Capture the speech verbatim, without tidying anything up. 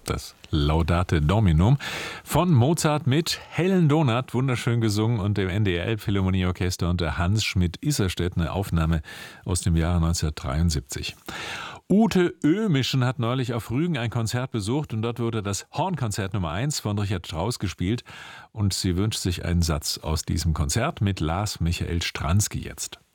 das Laudate Dominum von Mozart mit Helen Donath, wunderschön gesungen, und dem N D R Elbphilharmonieorchester unter Hans Schmidt-Isserstedt, eine Aufnahme aus dem Jahre neunzehnhundertdreiundsiebzig. Ute Ömischen hat neulich auf Rügen ein Konzert besucht und dort wurde das Hornkonzert Nummer eins von Richard Strauss gespielt und sie wünscht sich einen Satz aus diesem Konzert mit Lars Michael Stransky jetzt.